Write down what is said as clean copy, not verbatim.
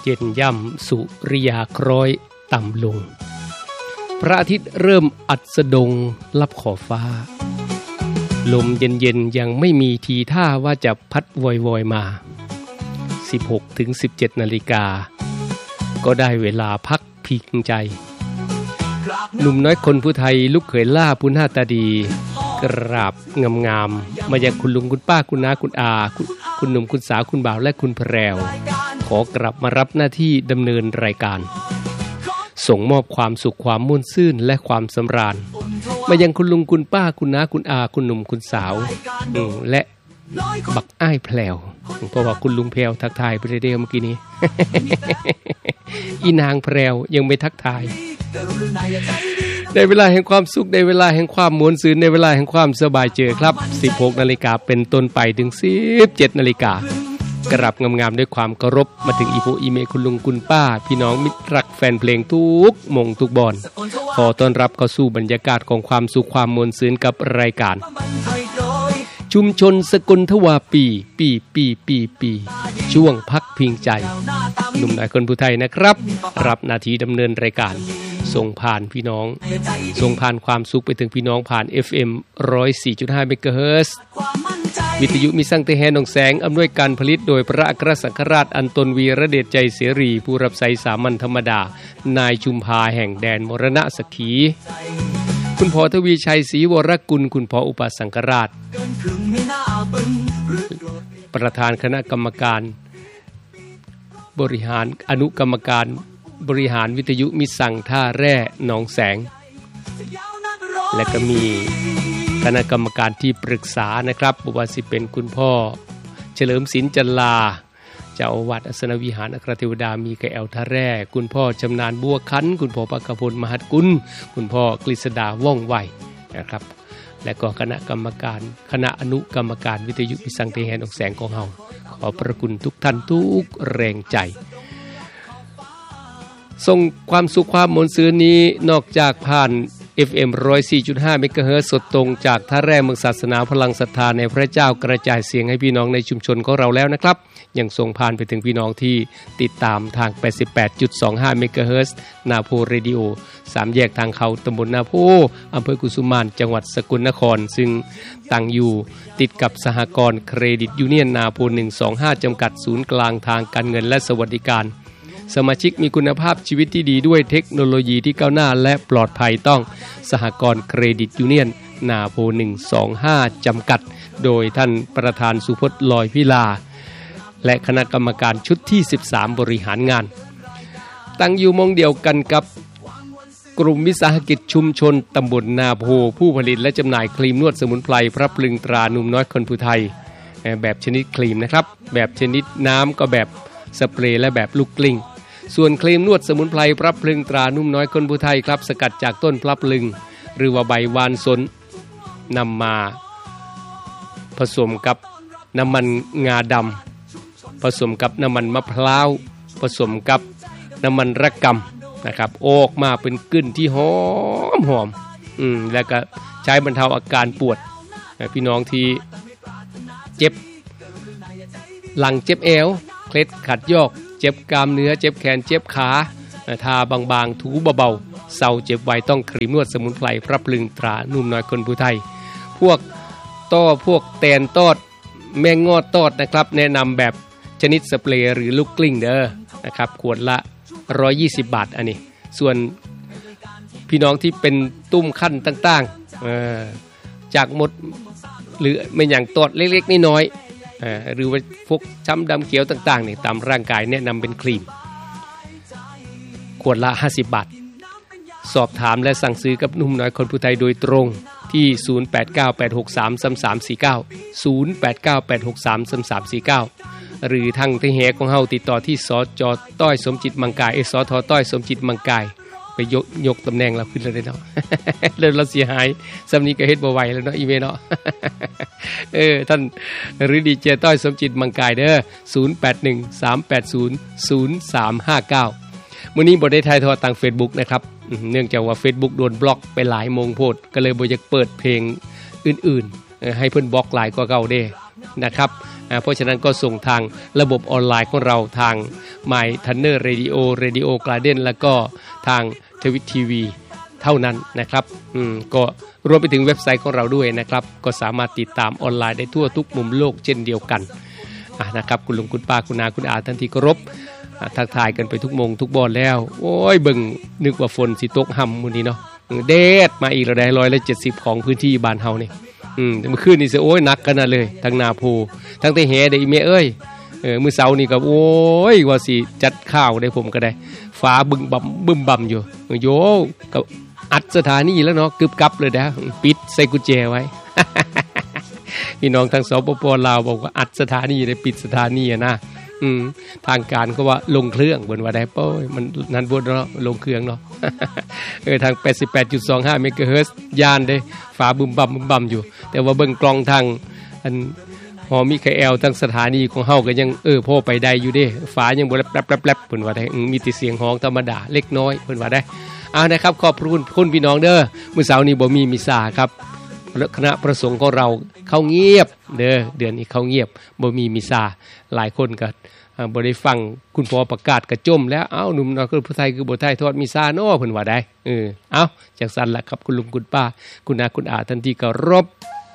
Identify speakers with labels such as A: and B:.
A: เย็นย่ำสุริยาคล้อยต่ำลงพระอาทิตย์เริ่มอัสดงลับขอบฟ้าลมเย็นๆยังไม่มีทีท่าว่าจะพัดวอยๆมา 16-17 นาฬิกาก็ได้เวลาพักพิงใจหนุ่มน้อยคนผู้ไทยลูกเขยล่าผู้หน้าตาดีกราบงามๆมายังคุณลุงคุณป้าคุณน้าคุณอาคุณหนุ่มคุณสาวคุณบ่าวและคุณแพรวขอกลับมารับหน้าที่ดำเนินรายการส่งมอบความสุขความม่วนซื่นและความสำราญมายังคุณลุงคุณป้าคุณน้าคุณอาคุณหนุ่มคุณสาวและบักอ้ายแพรวเพราะว่าคุณลุงแพรวทักทายไปเรื่อยๆเมื่อกี้นี้ อีนางแพรวยังไม่ทักทายในเวลาแห่งความสุขในเวลาแห่งความม่วนซื่นในเวลาแห่งความสบายเจอครับ 16 นาฬิกาเป็นต้นไปถึง 17 นาฬิกากราบงามๆด้วยความเคารพมาถึงอีโพอีเมคุณลุงคุณป้าพี่น้องมิตรรักแฟนเพลงทุกมงทุกบอนขอต้อนรับเข้าสู่บรรยากาศของความสุขความม่วนซื่นกับรายการชุมชนสกลทวาปีช่วงพักพิงใจหนุ่มน้อยคนผู้ไทยนะครับรับหน้าที่ดำเนินรายการส่งผ่านพี่น้องส่งผ่านความสุขไปถึงพี่น้องผ่าน FM 104.5 เมกะเฮิรตซ์วิทยุมีสังเตแฮนองแสงอำนวยการผลิตโดยพระอัครสังฆราชอันตนวีระเดชใจเสรีผู้รับใช้สามัญธรรมดานายชุมพาแห่งแดนมรณะสักขีคุณพ่อทวีชัยศรีวรกุลคุณพ่ออุปสังฆราชประธานคณะกรรมการบริหารอนุกรรมการบริหารวิทยุมิตรสังท่าแร่หนองแสงและก็มีคณะกรรมการที่ปรึกษานะครับบ่ว่าสิเป็นคุณพ่อเฉลิมศิลป์จันลาเจ้าอาวาสอัสนวิหารอัครเทวดามีกระแอลท่าแร่คุณพ่อชำนาญบัวคั้นคุณพ่อปักพลมหัดกุลคุณพ่อกฤษดาว่องไวนะครับและก็คณะกรรมการคณะอนุกรรมการวิทยุมิตรสังเทแฮนองแสงของเฮาขอพระคุณทุกท่านทุกแรงใจส่งความสุขความม่วนซื่นนี้นอกจากผ่าน FM 104.5 เมกะเฮิรตซ์สดตรงจากท่าแร่เมืองศาสนาพลังศรัทธาในพระเจ้ากระจายเสียงให้พี่น้องในชุมชนของเราแล้วนะครับยังส่งผ่านไปถึงพี่น้องที่ติดตามทาง 88.25 เมกะเฮิรตซ์นาโพเรดิโอ3แยกทางเขาตำบลนาโพอำเภอกุสุมานจังหวัดสกลนครซึ่งตั้งอยู่ติดกับสหกรณ์เครดิตยูเนียนนาโพ125จำกัดศูนย์กลางทางการเงินและสวัสดิการสมาชิกมีคุณภาพชีวิตที่ดีด้วยเทคโนโลยีที่ก้าวหน้าและปลอดภัยต้องสหกรณ์เครดิตยูเนียนนาโพ125จำกัดโดยท่านประธานสุพจน์ลอยพิลาและคณะกรรมการชุดที่13บริหารงานตั้งอยู่มองเดียวกันกับกลุ่มวิสาหกิจชุมชนตำบลนาโพผู้ผลิตและจำหน่ายครีมนวดสมุนไพรพระพลึงตราหนุ่มน้อยคนผู้ไทยแบบชนิดครีมนะครับแบบชนิดน้ำก็แบบสเปรย์และแบบลูกกลิ้งส่วนครีมนวดสมุนไพรพระพลึงตรานุ่มน้อยคนผู้ไทยครับสกัดจากต้นพลับพลึงหรือว่าใบวานสนนำมาผสมกับน้ำมันงาดำผสมกับน้ำมันมะพร้าวผสมกับน้ำมันระกำนะครับออกมาเป็นกลิ่นที่หอมแล้วก็ใช้บรรเทาอาการปวดพี่น้องที่เจ็บหลังเจ็บเอวเคล็ดขัดยอกเจ็บกล้ามเนื้อเจ็บแขนเจ็บขาทาบางๆถูเบาๆเศร้าเจ็บไวต้องครีมนวดสมุนไพรพระพลึงตรานุ่มน้อยคนผู้ไทยพวกพวกแตนตอดแมงงอดตอดนะครับแนะนำแบบชนิดสเปรย์หรือลูกกลิ้งเด้อนะครับขวดละ120 บาทอันนี้ส่วนพี่น้องที่เป็นตุ้มขั้นต่างๆจากหมดหรือไม่อย่างตอดเล็กๆน้อยๆหรือว่าพวกช้ำดำเขียวต่างๆนี่ตามร่างกายแนะนำเป็นครีมขวดละ50 บาทสอบถามและสั่งซื้อกับหนุ่มน้อยคนผู้ไทยโดยตรงที่ 0898633349 0898633349 หรือทางที่แหของเฮาติดต่อที่สจ.ต้อยสมจิตมังกายสท.ต้อยสมจิตมังกายไปยกตำแหน่งเราขึ้นเลยเนาะ เริ่มเราเสียหายสำนี้ก็เฮ็ดบ่ไหวแล้วเนาะอีเมลเนาะ ท่านหรือดีเจต้อยสมจิตมังกายเด้อ0813800359มื้อนี้บ่ได้ถ่ายทอดทาง Facebook นะครับเนื่องจากว่า Facebook โดนบล็อกไปหลายโมงโพดก็เลยบ่อยากเปิดเพลงอื่นๆให้เพิ่นบล็อกหลายกว่าเก่าเด้นะครับเพราะฉะนั้นก็ส่งทางระบบออนไลน์ของเราทาง My Thunder Radio Garden แล้วก็ทางทวิตทีวีเท่านั้นนะครับก็รวมไปถึงเว็บไซต์ของเราด้วยนะครับก็สามารถติดตามออนไลน์ได้ทั่วทุกมุมโลกเช่นเดียวกันนะครับคุณลุงคุณป้าคุณอาคุณอาท่านที่เคารพทักทายกันไปทุกมงทุกบอนแล้วโอ้ยเบิ่งนึกว่าฝนสิตกห่ำมื้อนี้เนาะแดดมาอีกแล้วได้170ของพื้นที่บ้านเฮานี่เมื่อคืนนี่สิโอ้ยหนักขนาดเลยทั้งนาโพทั้งแต่แหได้อีแม่เอ้ยมื้อเช้านี่ก็โอ้ยว่าสิจัดข้าวได้ผมก็ได้ฟ้าบึ้มบ่ำอยู่โยก็อัดสถานีแล้วเนาะกึบกับเลยนะปิดใส่กุญแจไว้ พี่น้องทางสปป.ลาวบอกว่าอัดสถานีได้ปิดสถานีนะทางการก็ว่าลงเครื่องเบิ่นว่าได้โป้ยมันนั้นบ่เนาะลงเครื่องเนาะ ทาง 88.25 เมกะเฮิรตซ์ย่านเด้ฟ้าบึ้มบ่ำอยู่แต่ว่าเบิ่งกล้องทางอันหอมิคาเอลทางสถานีของเฮาก็ยังพอไปได้อยู่เด้ฟ้ายังบ่แป๊บๆๆเพิ่นว่าได้มีแต่เสียงฮ้องธรรมดาเล็กน้อยเพิ่นว่าได้นะครับขอบคุณพี่น้องเด้อมื้อเช้านี้บ่มีมิซาครับคณะประสงค์ของเราเข้าเงียบเด้อเดือนนี้เข้าเงียบบ่มีมิซาหลายคนก็บ่ได้ฟังคุณพ่อประกาศกระจมแล้วหนุ่มน้อยคือผู้ไทยคือบ่ไทยทอดมิซาเนาะเพิ่นว่าได้จังซั่นล่ะครับคุณลุงคุณป้าคุณอาคุณอาท่านที่เคารพ